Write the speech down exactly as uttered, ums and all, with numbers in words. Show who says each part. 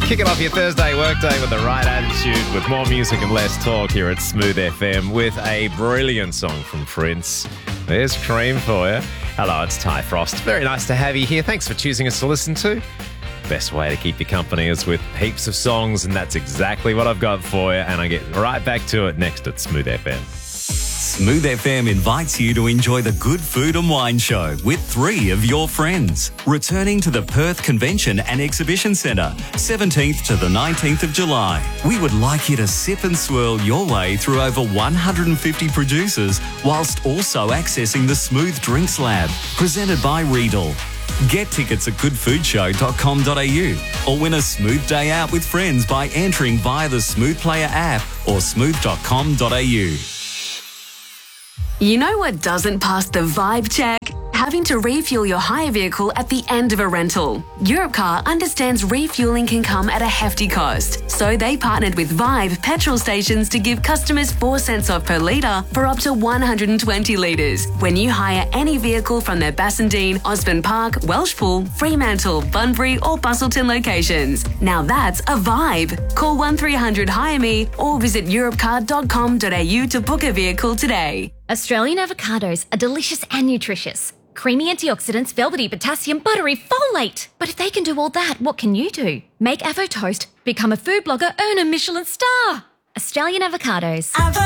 Speaker 1: Kicking off your Thursday workday with the right attitude, with more music and less talk here at Smooth F M with a brilliant song from Prince. There's Cream for you. Hello, it's Ty Frost. Very nice to have you here. Thanks for choosing us to listen to. Best way to keep you company is with heaps of songs, and that's exactly what I've got for you. And I get right back to it next at Smooth F M.
Speaker 2: Smooth F M invites you to enjoy the Good Food and Wine Show with three of your friends. Returning to the Perth Convention and Exhibition Centre, seventeenth to the nineteenth of July. We would like you to sip and swirl your way through over one hundred fifty producers whilst also accessing the Smooth Drinks Lab, presented by Riedel. Get tickets at good food show dot com dot a u or win a smooth day out with friends by entering via the Smooth Player app or smooth dot com dot a u.
Speaker 3: You know what doesn't pass the vibe check? Having to refuel your hire vehicle at the end of a rental. Europcar understands refueling can come at a hefty cost, so they partnered with Vibe petrol stations to give customers four cents off per litre for up to one hundred twenty litres when you hire any vehicle from their Bassendean, Osborne Park, Welshpool, Fremantle, Bunbury or Bustleton locations. Now that's a vibe. Call one three hundred hire me or visit europcar dot com dot a u to book a vehicle today.
Speaker 4: Australian avocados are delicious and nutritious. Creamy antioxidants, velvety potassium, buttery folate. But if they can do all that, what can you do? Make Avo toast, become a food blogger, earn a Michelin star. Australian avocados. Avo-